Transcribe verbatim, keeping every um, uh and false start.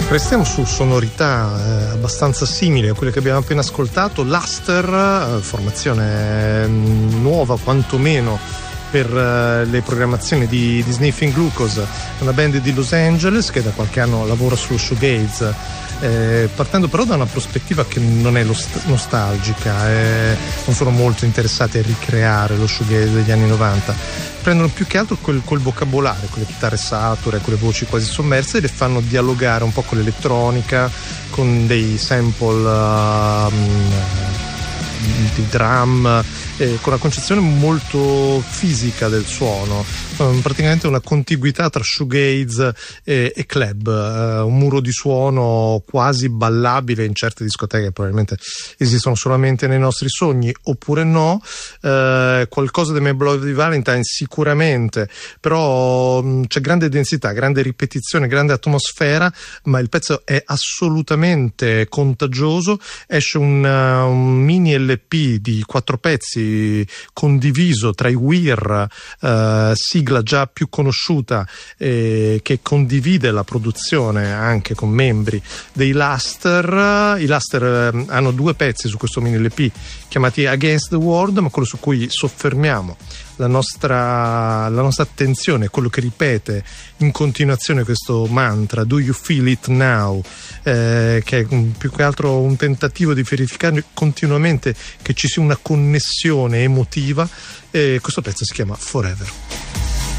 Restiamo su sonorità eh, abbastanza simili a quelle che abbiamo appena ascoltato. Luster, eh, formazione nuova quantomeno per eh, le programmazioni di, di Sniffing Glucose, una band di Los Angeles che da qualche anno lavora sullo shoegaze, eh, partendo però da una prospettiva che non è st- nostalgica, eh, non sono molto interessati a ricreare lo shoegaze degli anni novanta, prendono più che altro quel, quel vocabolario, quelle chitarre sature, quelle voci quasi sommerse, e le fanno dialogare un po' con l'elettronica, con dei sample uh, di drum, eh, con una concezione molto fisica del suono, um, praticamente una contiguità tra shoegaze e, e club, uh, un muro di suono quasi ballabile in certe discoteche, probabilmente esistono solamente nei nostri sogni oppure no, uh, qualcosa di My Bloody Valentine sicuramente, però um, c'è grande densità, grande ripetizione, grande atmosfera, ma il pezzo è assolutamente contagioso. Esce un, uh, un mini L P di quattro pezzi condiviso tra i Weir, uh, sigla già più conosciuta, eh, che condivide la produzione anche con membri dei Luster. I Luster eh, hanno due pezzi su questo mini L P chiamati Against the World, ma quello su cui soffermiamo la nostra, la nostra attenzione, quello che ripete in continuazione questo mantra Do you feel it now, eh, che è un, più che altro un tentativo di verificare continuamente che ci sia una connessione emotiva, e questo pezzo si chiama Forever.